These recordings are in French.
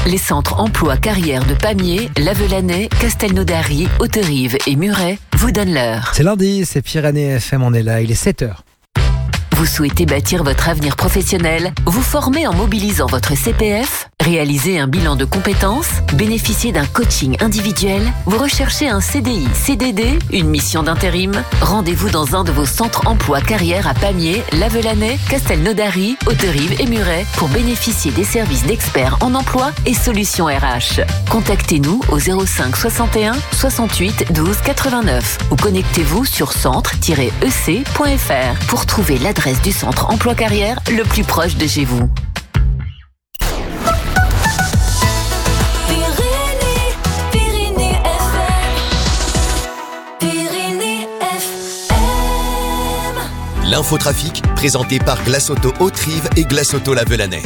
Les centres emploi carrière de Pamiers, Lavelanet, Castelnaudary, Hauterive et Muret vous donnent l'heure. C'est lundi, c'est Pyrénées FM, on est là, il est 7h. Vous souhaitez bâtir votre avenir professionnel, vous former en mobilisant votre CPF, réaliser un bilan de compétences, bénéficier d'un coaching individuel, vous recherchez un CDI, CDD, une mission d'intérim. Rendez-vous dans un de vos centres emploi carrière à Pamiers, Lavelanet, Castelnaudary, Hauterive et Muret pour bénéficier des services d'experts en emploi et solutions RH. Contactez-nous au 05 61 68 12 89 ou connectez-vous sur centre-ec.fr pour trouver l'adresse du centre emploi carrière le plus proche de chez vous. L'infotrafic présenté par Glace Auto Hauterive et Glace Auto Lavelanet.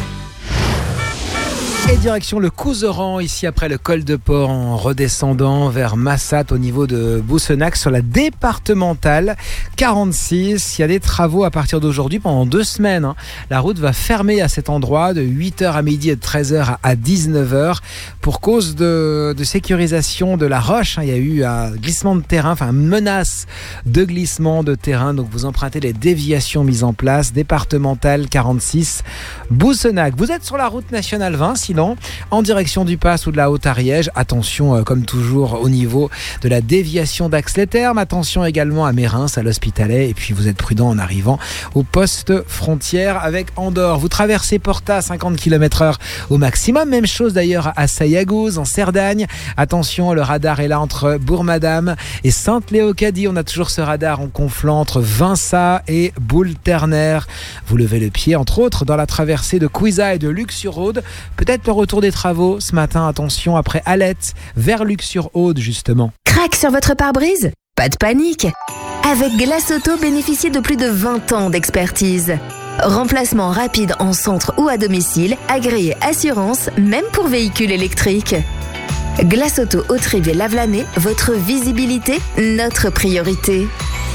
Et direction le Couserans, ici après le col de Port, en redescendant vers Massat au niveau de Boussenac sur la départementale 46. Il y a des travaux à partir d'aujourd'hui pendant 2 semaines. La route va fermer à cet endroit de 8h à midi et de 13h à 19h pour cause de sécurisation de la roche. Il y a eu un glissement de terrain, enfin une menace de glissement de terrain. Donc vous empruntez les déviations mises en place. Départementale 46, Boussenac. Vous êtes sur la route nationale 20, sinon en direction du Pass ou de la Haute-Ariège. Attention comme toujours au niveau de la déviation d'Ax-les-Thermes. Attention également à Mérins, à l'Hospitalet. Et puis vous êtes prudent en arrivant au poste frontière avec Andorre. Vous traversez Porta à 50 km/h au maximum. Même chose d'ailleurs à Sayagouz, en Cerdagne. Attention, le radar est là entre Bourg-Madame et Sainte-Léocadie. On a toujours ce radar en conflant entre Vinça et Boule-Ternaire. Vous levez le pied, entre autres, dans la traversée de Cuisa et de Luc-sur-Aude. Peut-être le retour des travaux ce matin, attention, après Alette, vers Luc-sur-Aude justement. Crac sur votre pare-brise ? Pas de panique. Avec Glace Auto, bénéficiez de plus de 20 ans d'expertise. Remplacement rapide en centre ou à domicile, agréé assurance, même pour véhicules électriques. Glace Auto Hauterive et Lavelanet, votre visibilité, notre priorité.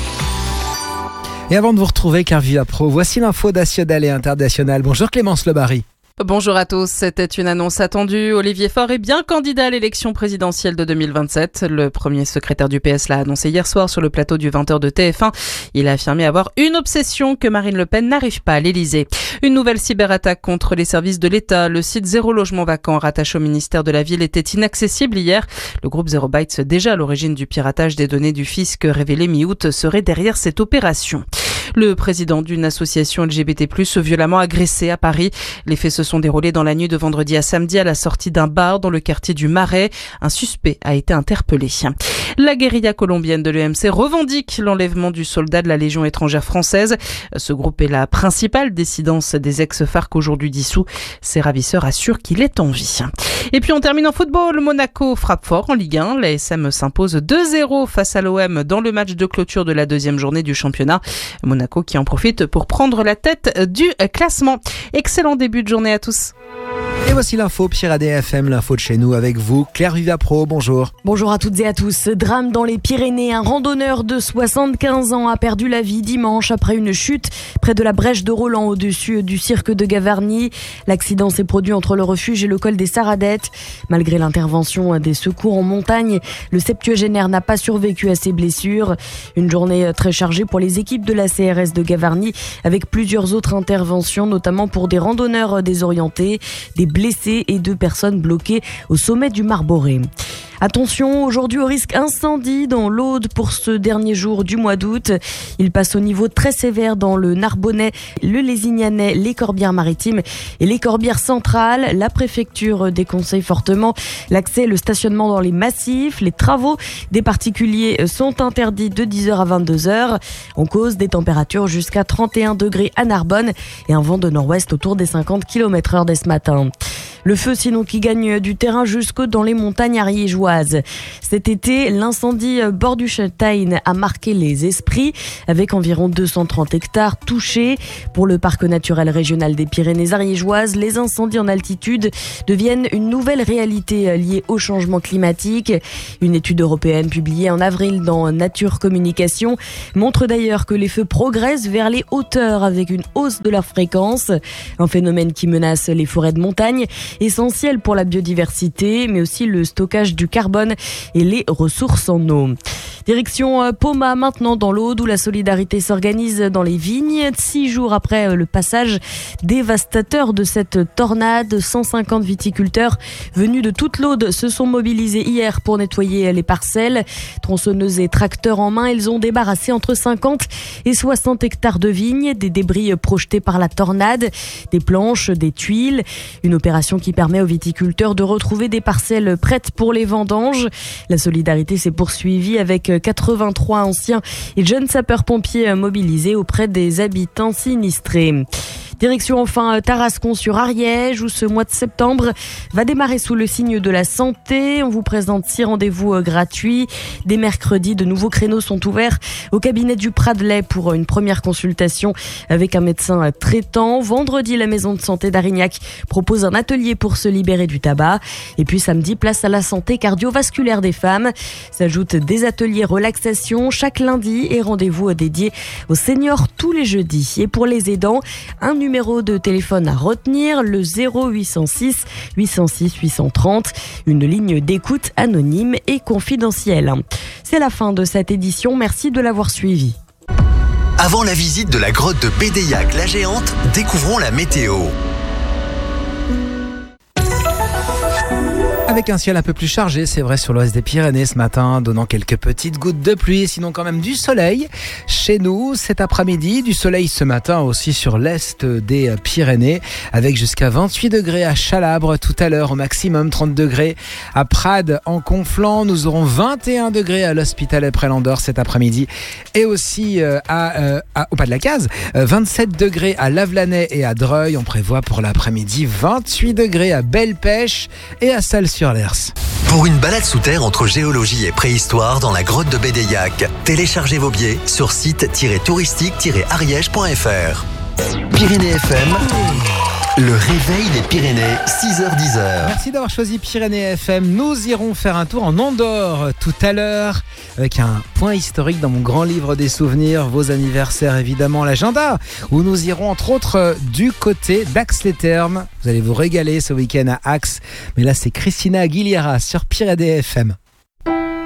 Et avant de vous retrouver, Carviva Pro, voici l'info nationale et internationale. Bonjour Clémence Lebary. Bonjour à tous, c'était une annonce attendue. Olivier Faure est bien candidat à l'élection présidentielle de 2027. Le premier secrétaire du PS l'a annoncé hier soir sur le plateau du 20h de TF1. Il a affirmé avoir une obsession que Marine Le Pen n'arrive pas à l'Elysée. Une nouvelle cyberattaque contre les services de l'État. Le site Zéro Logement Vacant rattaché au ministère de la Ville était inaccessible hier. Le groupe Zero Bytes, déjà à l'origine du piratage des données du fisc révélé mi-août, serait derrière cette opération. Le président d'une association LGBT+, violemment agressé à Paris. Les faits se sont déroulés dans la nuit de vendredi à samedi à la sortie d'un bar dans le quartier du Marais. Un suspect a été interpellé. La guérilla colombienne de l'EMC revendique l'enlèvement du soldat de la Légion étrangère française. Ce groupe est la principale dissidence des ex-FARC aujourd'hui dissous. Ses ravisseurs assurent qu'il est en vie. Et puis on termine en football. Monaco frappe fort en Ligue 1. L'ASM s'impose 2-0 face à l'OM dans le match de clôture de la 2e journée du championnat. Monaco qui en profite pour prendre la tête du classement. Excellent début de journée à tous. Et voici l'info Pyrénées FM, l'info de chez nous avec vous, Claire Viva Pro, bonjour. Bonjour à toutes et à tous. Drame dans les Pyrénées, un randonneur de 75 ans a perdu la vie dimanche après une chute près de la brèche de Roland au-dessus du cirque de Gavarnie. L'accident s'est produit entre le refuge et le col des Saradettes. Malgré l'intervention des secours en montagne, le septuagénaire n'a pas survécu à ses blessures. Une journée très chargée pour les équipes de la CRS de Gavarnie avec plusieurs autres interventions, notamment pour des randonneurs désorientés, des blessés et 2 personnes bloquées au sommet du Marboré. Attention aujourd'hui au risque incendie dans l'Aude pour ce dernier jour du mois d'août. Il passe au niveau très sévère dans le Narbonnais, le Lézignanais, les Corbières-Maritimes et les Corbières centrales. La préfecture déconseille fortement l'accès et le stationnement dans les massifs. Les travaux des particuliers sont interdits de 10h à 22h. En cause des températures jusqu'à 31 degrés à Narbonne et un vent de nord-ouest autour des 50 km/h dès ce matin. Le feu sinon qui gagne du terrain jusque dans les montagnes ariégeoises. Cet été, l'incendie bord du Châtaigne a marqué les esprits avec environ 230 hectares touchés. Pour le parc naturel régional des Pyrénées ariégeoises, les incendies en altitude deviennent une nouvelle réalité liée au changement climatique. Une étude européenne publiée en avril dans Nature Communication montre d'ailleurs que les feux progressent vers les hauteurs avec une hausse de leur fréquence. Un phénomène qui menace les forêts de montagne essentiels pour la biodiversité, mais aussi le stockage du carbone et les ressources en eau. Direction Poma maintenant dans l'Aude où la solidarité s'organise dans les vignes. 6 jours après le passage dévastateur de cette tornade, 150 viticulteurs venus de toute l'Aude se sont mobilisés hier pour nettoyer les parcelles. Tronçonneuses et tracteurs en main, ils ont débarrassé entre 50 et 60 hectares de vignes, des débris projetés par la tornade, des planches, des tuiles. Une opération qui permet aux viticulteurs de retrouver des parcelles prêtes pour les vendanges. La solidarité s'est poursuivie avec 83 anciens et jeunes sapeurs-pompiers mobilisés auprès des habitants sinistrés. Direction enfin Tarascon sur Ariège où ce mois de septembre va démarrer sous le signe de la santé. On vous présente 6 rendez-vous gratuits. Dès mercredi, de nouveaux créneaux sont ouverts au cabinet du Pradelet pour une première consultation avec un médecin traitant. Vendredi, la maison de santé d'Arignac propose un atelier pour se libérer du tabac. Et puis samedi, place à la santé cardiovasculaire des femmes. S'ajoutent des ateliers relaxation chaque lundi et rendez-vous dédiés aux seniors tous les jeudis. Et pour les aidants, un numéro de téléphone à retenir, le 0806 806 830, une ligne d'écoute anonyme et confidentielle. C'est la fin de cette édition, merci de l'avoir suivi. Avant la visite de la grotte de Bédéiac la Géante, découvrons la météo. Avec un ciel un peu plus chargé, c'est vrai, sur l'ouest des Pyrénées ce matin, donnant quelques petites gouttes de pluie, sinon quand même du soleil. Chez nous, cet après-midi, du soleil ce matin aussi sur l'est des Pyrénées, avec jusqu'à 28 degrés à Chalabre tout à l'heure, au maximum 30 degrés à Prades, en Conflans. Nous aurons 21 degrés à l'Hospitalet près l'Andorre cet après-midi, et aussi au Pas de la Case, 27 degrés à Lavelanet et à Dreuil. On prévoit pour l'après-midi 28 degrés à Belle-Pêche et à Salles-sur-Lers. Pour une balade sous terre entre géologie et préhistoire dans la grotte de Bédéiac, téléchargez vos billets sur site-touristique-ariège.fr. Pyrénées FM, le réveil des Pyrénées, 6h-10h. Merci d'avoir choisi Pyrénées FM. Nous irons faire un tour en Andorre tout à l'heure avec un point historique dans mon grand livre des souvenirs, vos anniversaires évidemment, l'agenda, où nous irons entre autres du côté d'Ax-les-Thermes. Vous allez vous régaler ce week-end à Ax, mais là c'est Christina Aguilera sur Pyrénées FM.